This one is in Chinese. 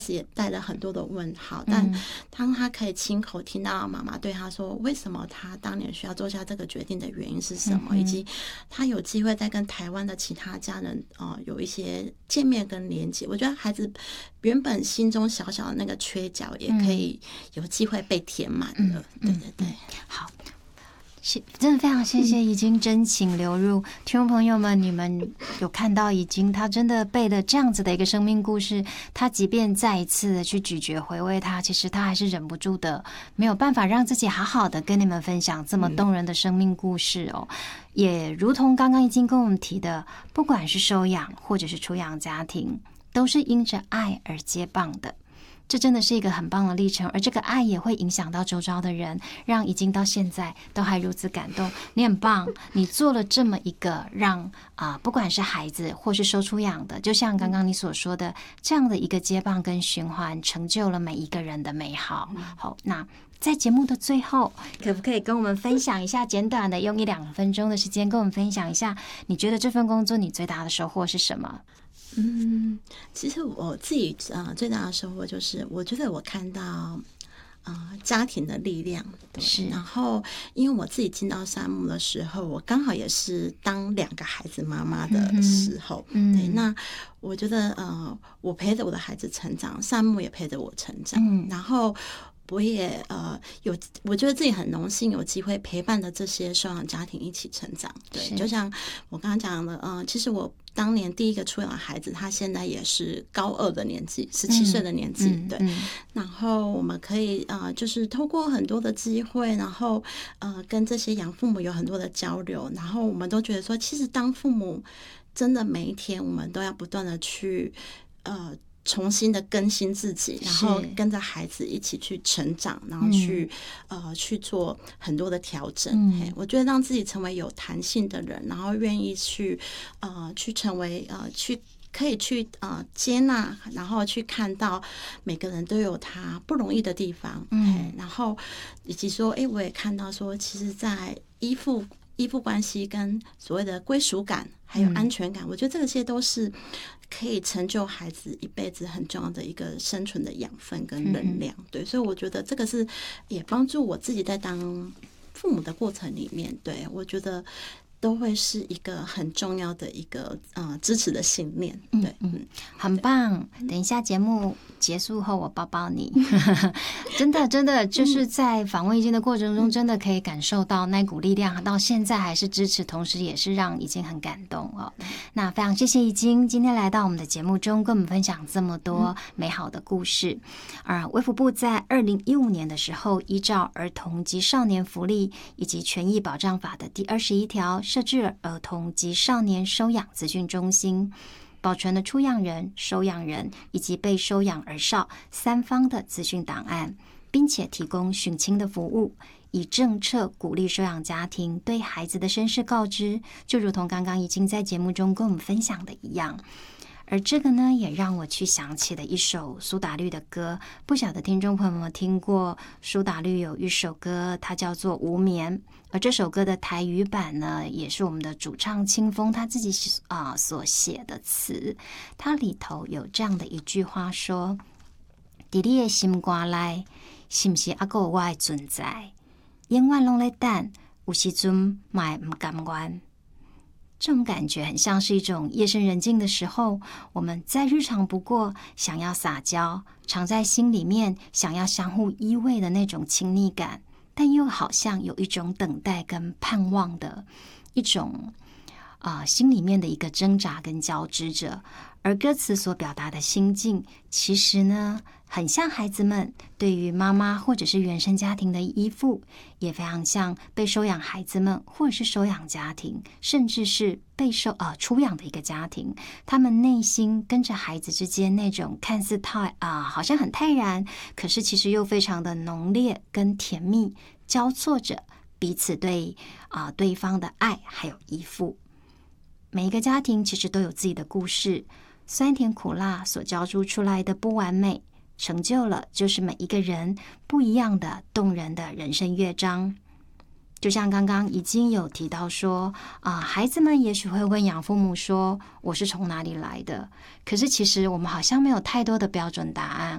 也带了很多的问号，但当他可以亲口听到妈妈对他说为什么他当年需要做下这个决定的原因是什么，以及他有机会再跟台湾的其他家人有一些见面跟连结，我觉得孩子原本心中小小的那个缺角也可以有机会被填满了。对对对， 好。真的非常谢谢已经真情流入，听众朋友们，你们有看到已经他真的背了这样子的一个生命故事，他即便再一次的去咀嚼回味它，其实他还是忍不住的，没有办法让自己好好的跟你们分享这么动人的生命故事哦。也如同刚刚已经跟我们提的，不管是收养或者是出养家庭，都是因着爱而接棒的。这真的是一个很棒的历程，而这个爱也会影响到周遭的人，让已经到现在都还如此感动。你很棒，你做了这么一个让不管是孩子或是收出养的，就像刚刚你所说的，这样的一个接棒跟循环，成就了每一个人的美好。好，那在节目的最后，可不可以跟我们分享一下，简短的用1-2分钟的时间跟我们分享一下，你觉得这份工作你最大的收获是什么？ 其实我自己最大的收获就是，我觉得我看到家庭的力量，对。 是。 然后，因为我自己进到山姆的时候，我刚好也是当2个孩子妈妈的时候，对。那我觉得我陪着我的孩子成长，山姆也陪着我成长，然后我也我觉得自己很荣幸有机会陪伴的这些收养家庭一起成长。对，就像我刚刚讲的，其实我当年第一个出养的孩子，他现在也是高2的年纪，17岁的年纪，对。然后我们可以就是透过很多的机会，然后跟这些养父母有很多的交流，然后我们都觉得说，其实当父母真的每一天，我们都要不断的去重新的更新自己，然后跟着孩子一起去成长，然后去做很多的调整。我觉得让自己成为有弹性的人，然后愿意去成为可以去接纳，然后去看到每个人都有他不容易的地方。然后以及说，我也看到说，其实在依附关系跟所谓的归属感还有安全感，我觉得这些都是可以成就孩子一辈子很重要的一个生存的养分跟能量。对，所以我觉得这个是也帮助我自己在当父母的过程里面，对，我觉得都会是一个很重要的一个支持的信念。对， 很棒。等一下节目结束后，我抱抱你。真的就是在访问已经的过程中，真的可以感受到那股力量，到现在还是支持，同时也是让已经很感动哦。那非常谢谢已经今天来到我们的节目中，跟我们分享这么多美好的故事。卫福部在2015年的时候，依照儿童及少年福利以及权益保障法的第21条，设置了儿童及少年收养资讯中心，保存了出养人、收养人以及被收养儿少3方的资讯档案，并且提供寻亲的服务，以政策鼓励收养家庭对孩子的身世告知，就如同刚刚已经在节目中跟我们分享的一样。而这个呢，也让我去想起了一首苏打绿的歌，不晓得听众朋友们听过苏打绿有一首歌，它叫做《无眠》，而这首歌的台语版呢，也是我们的主唱清风他自己所写的词，它里头有这样的一句话说：在你的心肝内，是不是还有我的存在？永远拢在等，有时阵嘛不甘愿。这种感觉很像是一种夜深人静的时候，我们再日常不过，想要撒娇，藏在心里面，想要相互依偎的那种亲昵感，但又好像有一种等待跟盼望的一种心里面的一个挣扎跟交织着。而歌词所表达的心境，其实呢，很像孩子们对于妈妈或者是原生家庭的依附，也非常像被收养孩子们或者是收养家庭，甚至是被出养的一个家庭，他们内心跟着孩子之间那种看似好像很泰然，可是其实又非常的浓烈跟甜蜜，交错着彼此对对方的爱还有依附。每一个家庭其实都有自己的故事，酸甜苦辣所交织出来的不完美，成就了就是每一个人不一样的动人的人生乐章。就像刚刚已经有提到说孩子们也许会问养父母说，我是从哪里来的？可是其实我们好像没有太多的标准答案，